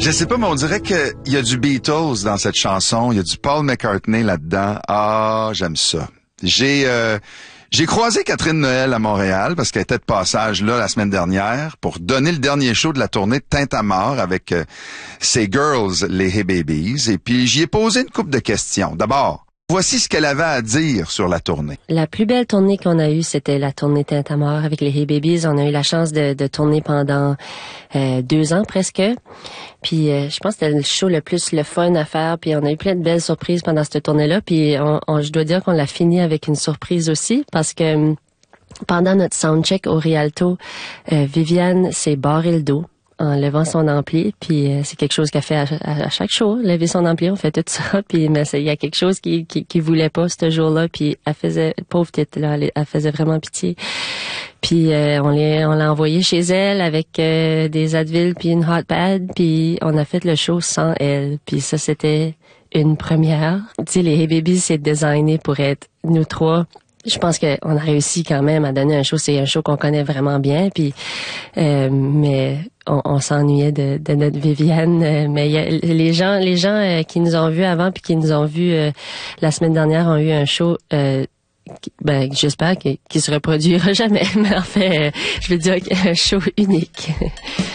Je sais pas, mais on dirait qu'il y a du Beatles dans cette chanson, il y a du Paul McCartney là-dedans. Ah, j'aime ça. J'ai croisé Catherine Noël à Montréal parce qu'elle était de passage là la semaine dernière pour donner le dernier show de la tournée de Tintamarre avec ses girls, les Hey Babies. Et puis j'y ai posé une couple de questions. D'abord, voici ce qu'elle avait à dire sur la tournée. La plus belle tournée qu'on a eue, c'était la tournée Tintamarre avec les Hey Babies. On a eu la chance de tourner pendant 2 ans presque. Puis je pense que c'était le show le plus le fun à faire. Puis on a eu plein de belles surprises pendant cette tournée-là. Puis je dois dire qu'on l'a fini avec une surprise aussi parce que pendant notre soundcheck au Rialto, Viviane s'est barré le dos en levant son ampli, puis c'est quelque chose qu'elle fait à chaque show, lever son ampli, on fait tout ça, puis mais il y a quelque chose qui voulait pas ce jour-là, puis elle faisait, pauvre tête là, elle faisait vraiment pitié. Puis on l'a envoyée chez elle avec des Advil puis une hot pad, puis on a fait le show sans elle, puis ça c'était une première. Tu sais, les Hey Babies c'est designé pour être nous trois. Je pense qu'on a réussi quand même à donner un show. C'est un show qu'on connaît vraiment bien. Puis, mais on s'ennuyait de notre Viviane. Mais les gens qui nous ont vus avant puis qui nous ont vus la semaine dernière ont eu un show. J'espère qu'il se reproduira jamais. Mais en fait, je veux dire un show unique.